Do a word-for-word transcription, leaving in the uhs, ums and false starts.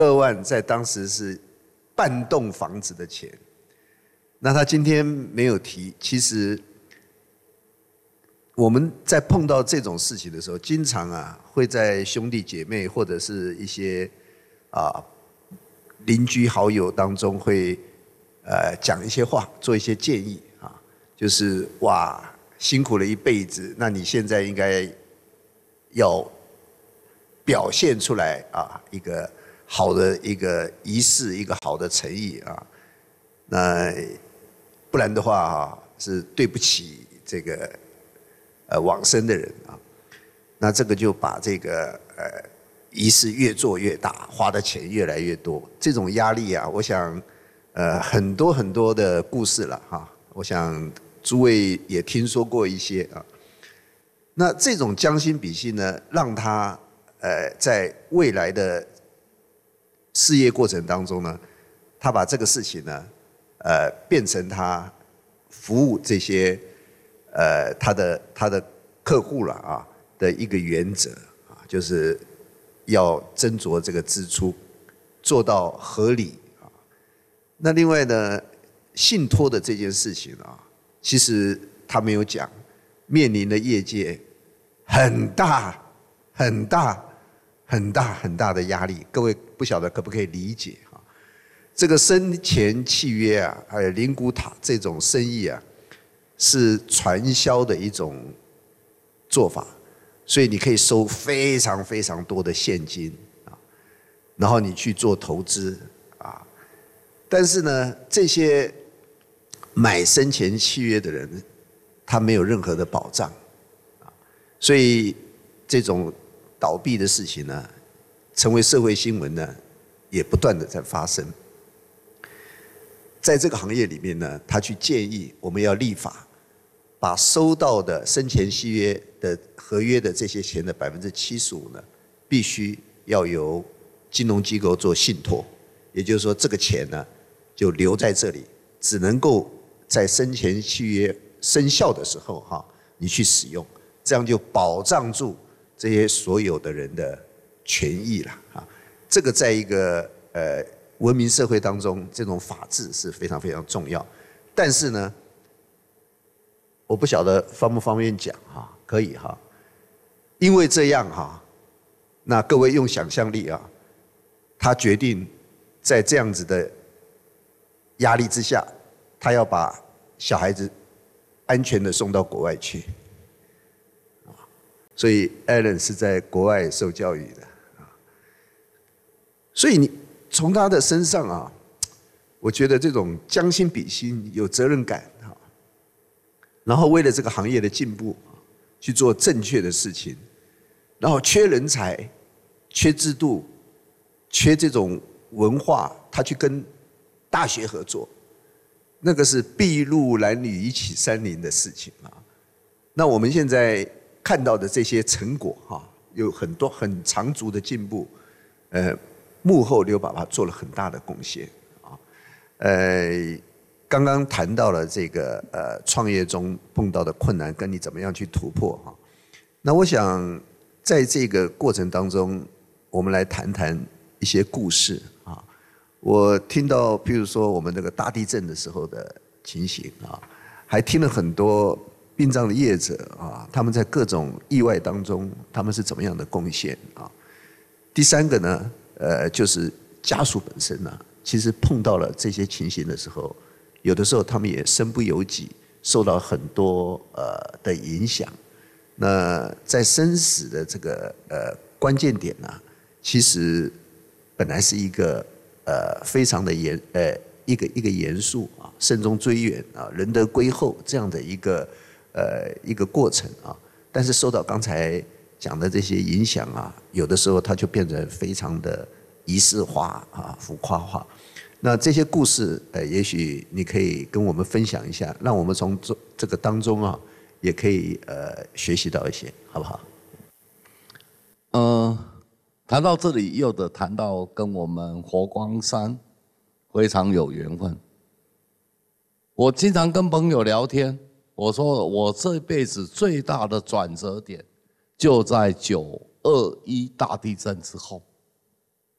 二万在当时是半栋房子的钱。那他今天没有提，其实我们在碰到这种事情的时候，经常啊会在兄弟姐妹或者是一些啊邻居好友当中会呃讲一些话，做一些建议啊，就是哇辛苦了一辈子，那你现在应该要表现出来啊一个好的一个仪式，一个好的诚意啊，那不然的话啊是对不起这个呃往生的人啊，那这个就把这个呃仪式越做越大，花的钱越来越多，这种压力啊，我想呃很多很多的故事了哈，我想诸位也听说过一些啊。那这种将心比心呢，让他呃在未来的事业过程当中呢，他把这个事情呢，呃，变成他服务这些呃他的他的客户了啊的一个原则啊，就是要斟酌这个支出，做到合理啊。那另外呢，信托的这件事情啊，其实他没有讲，面临的业界很大很大很大很大的压力，各位不晓得可不可以理解啊？这个生前契约啊，还有灵骨塔这种生意啊，是传销的一种做法，所以你可以收非常非常多的现金啊，然后你去做投资啊，但是呢，这些买生前契约的人，他没有任何的保障啊，所以这种倒闭的事情呢，成为社会新闻呢，也不断的在发生。在这个行业里面呢，他去建议我们要立法，把收到的生前契约的合约的这些钱的百分之七十五呢，必须要由金融机构做信托，也就是说，这个钱呢就留在这里，只能够在生前契约生效的时候哈，你去使用，这样就保障住这些所有的人的权益了啊。这个在一个呃文明社会当中，这种法治是非常非常重要。但是呢，我不晓得方不方便讲哈，可以哈。因为这样哈，那各位用想象力啊，他决定在这样子的压力之下，他要把小孩子安全的送到国外去。所以 Alan 是在国外受教育的啊，所以你从他的身上啊，我觉得这种将心比心、有责任感啊，然后为了这个行业的进步去做正确的事情，然后缺人才、缺制度、缺这种文化，他去跟大学合作，那个是筚路蓝缕一起山林的事情啊。那我们现在看到的这些成果哈，有很多很长足的进步，呃，幕后刘爸爸做了很大的贡献啊。呃，刚刚谈到了这个呃创业中碰到的困难，跟你怎么样去突破哈。那我想在这个过程当中，我们来谈谈一些故事啊。我听到，譬如说我们这个大地震的时候的情形啊，还听了很多殡葬的业者啊，他们在各种意外当中，他们是怎么样的贡献啊？第三个呢，呃，就是家属本身呢、啊，其实碰到了这些情形的时候，有的时候他们也身不由己，受到很多呃的影响。那在生死的这个呃关键点呢、啊，其实本来是一个呃非常的严呃一个一个严肃啊，慎终追远啊，仁德归厚这样的一个。呃，一个过程啊，但是受到刚才讲的这些影响啊，有的时候它就变得非常的仪式化啊、浮夸化。那这些故事，呃，也许你可以跟我们分享一下，让我们从这这个当中啊，也可以呃学习到一些，好不好？ 呃，谈到这里，又得谈到跟我们佛光山非常有缘分。我经常跟朋友聊天。我说我这辈子最大的转折点，就在九二一大地震之后。